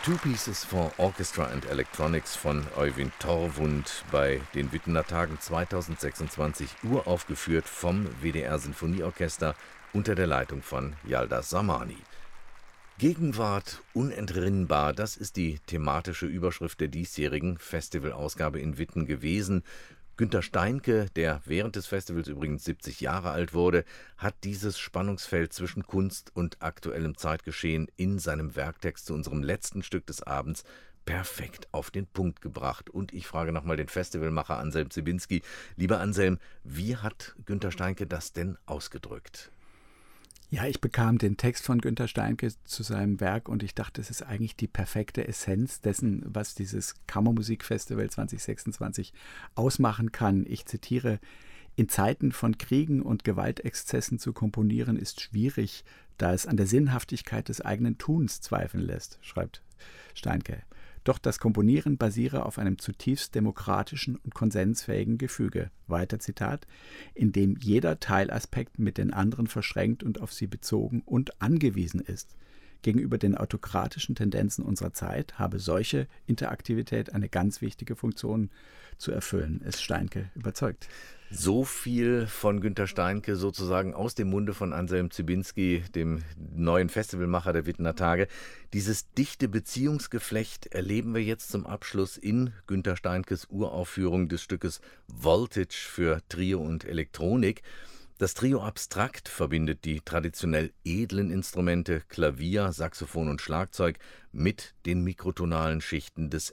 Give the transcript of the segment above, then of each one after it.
Two Pieces for Orchestra and Electronics von Øyvind Torvund bei den Wittener Tagen 2026 uraufgeführt vom WDR Sinfonieorchester unter der Leitung von Yaldaz Zamani. Gegenwart unentrinnbar, das ist die thematische Überschrift der diesjährigen Festivalausgabe in Witten gewesen. Günter Steinke, der während des Festivals übrigens 70 Jahre alt wurde, hat dieses Spannungsfeld zwischen Kunst und aktuellem Zeitgeschehen in seinem Werktext zu unserem letzten Stück des Abends perfekt auf den Punkt gebracht. Und ich frage nochmal den Festivalmacher Anselm Ziebinski. Lieber Anselm, wie hat Günter Steinke das denn ausgedrückt? Ja, ich bekam den Text von Günter Steinke zu seinem Werk und ich dachte, es ist eigentlich die perfekte Essenz dessen, was dieses Kammermusikfestival 2026 ausmachen kann. Ich zitiere: In Zeiten von Kriegen und Gewaltexzessen zu komponieren ist schwierig, da es an der Sinnhaftigkeit des eigenen Tuns zweifeln lässt, schreibt Steinke. Doch das Komponieren basiere auf einem zutiefst demokratischen und konsensfähigen Gefüge. Weiter Zitat: in dem jeder Teilaspekt mit den anderen verschränkt und auf sie bezogen und angewiesen ist. Gegenüber den autokratischen Tendenzen unserer Zeit habe solche Interaktivität eine ganz wichtige Funktion zu erfüllen, ist Steinke überzeugt. So viel von Günter Steinke sozusagen aus dem Munde von Anselm Ziebinski, dem neuen Festivalmacher der Wittener Tage. Dieses dichte Beziehungsgeflecht erleben wir jetzt zum Abschluss in Günter Steinkes Uraufführung des Stückes Voltage für Trio und Elektronik. Das Trio Abstrakt verbindet die traditionell edlen Instrumente Klavier, Saxophon und Schlagzeug mit den mikrotonalen Schichten des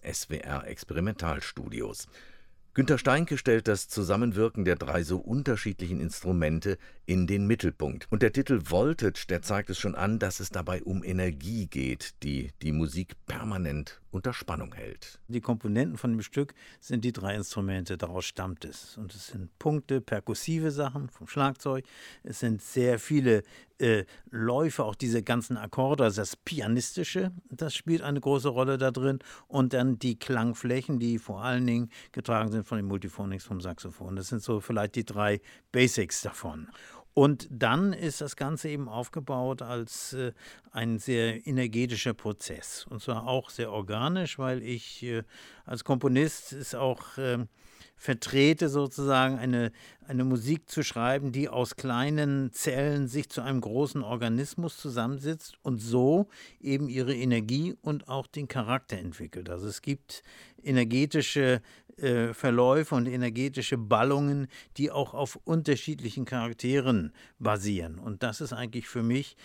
SWR-Experimentalstudios. Günter Steinke stellt das Zusammenwirken der drei so unterschiedlichen Instrumente in den Mittelpunkt. Und der Titel Voltage, der zeigt es schon an, dass es dabei um Energie geht, die die Musik permanent unter Spannung hält. Die Komponenten von dem Stück sind die drei Instrumente, daraus stammt es. Und es sind Punkte, perkussive Sachen vom Schlagzeug, es sind sehr viele Läufe, auch diese ganzen Akkorde, also das Pianistische, das spielt eine große Rolle da drin. Und dann die Klangflächen, die vor allen Dingen getragen sind von den Multiphonics vom Saxophon. Das sind so vielleicht die drei Basics davon. Und dann ist das Ganze eben aufgebaut als ein sehr energetischer Prozess. Und zwar auch sehr organisch, weil ich als Komponist es auch vertrete, sozusagen eine Musik zu schreiben, die aus kleinen Zellen sich zu einem großen Organismus zusammensitzt und so eben ihre Energie und auch den Charakter entwickelt. Also es gibt energetische Verläufe und energetische Ballungen, die auch auf unterschiedlichen Charakteren basieren. Und das ist eigentlich für mich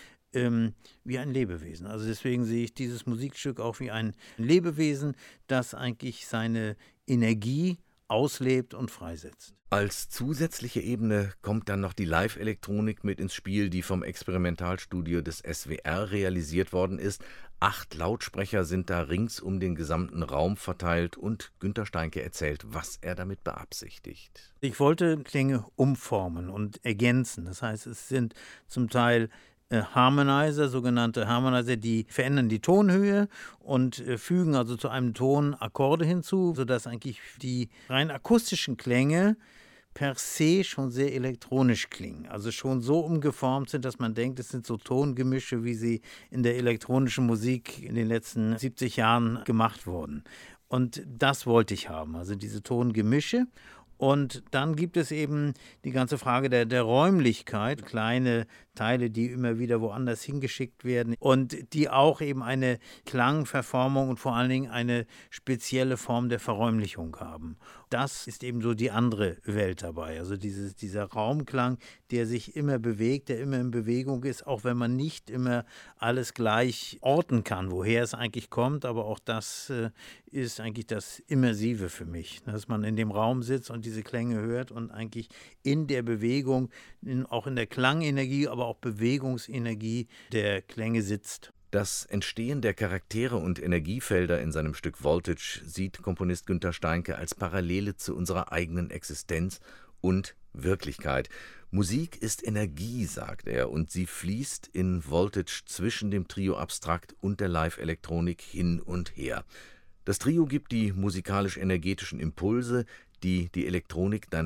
wie ein Lebewesen. Also deswegen sehe ich dieses Musikstück auch wie ein Lebewesen, das eigentlich seine Energie auslebt und freisetzt. Als zusätzliche Ebene kommt dann noch die Live-Elektronik mit ins Spiel, die vom Experimentalstudio des SWR realisiert worden ist. 8 Lautsprecher sind da rings um den gesamten Raum verteilt und Günter Steinke erzählt, was er damit beabsichtigt. Ich wollte Klänge umformen und ergänzen. Das heißt, es sind zum Teil Harmonizer, sogenannte Harmonizer, die verändern die Tonhöhe und fügen also zu einem Ton Akkorde hinzu, sodass eigentlich die rein akustischen Klänge per se schon sehr elektronisch klingen. Also schon so umgeformt sind, dass man denkt, es sind so Tongemische, wie sie in der elektronischen Musik in den letzten 70 Jahren gemacht wurden. Und das wollte ich haben, also diese Tongemische. Und dann gibt es eben die ganze Frage der Räumlichkeit, kleine Teile, die immer wieder woanders hingeschickt werden und die auch eben eine Klangverformung und vor allen Dingen eine spezielle Form der Verräumlichung haben. Das ist eben so die andere Welt dabei, also dieser Raumklang, der sich immer bewegt, der immer in Bewegung ist, auch wenn man nicht immer alles gleich orten kann, woher es eigentlich kommt, aber auch das ist eigentlich das Immersive für mich, dass man in dem Raum sitzt und diese Klänge hört und eigentlich in der Bewegung, auch in der Klangenergie, aber auch Bewegungsenergie der Klänge sitzt. Das Entstehen der Charaktere und Energiefelder in seinem Stück Voltage sieht Komponist Günter Steinke als Parallele zu unserer eigenen Existenz und Wirklichkeit. Musik ist Energie, sagt er, und sie fließt in Voltage zwischen dem Trio Abstrakt und der Live-Elektronik hin und her. Das Trio gibt die musikalisch-energetischen Impulse, die die Elektronik dann